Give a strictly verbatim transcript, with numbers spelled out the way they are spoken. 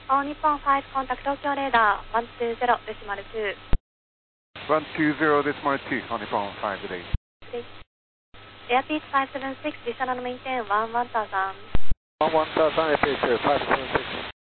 All Nippon five, contact Tokyo radar one two zero decimal two. one two zero decimal two, All Nippon five today. Airspeed five seven six, additional maintain one one thousand. one one thousand, Airspeed five seven six.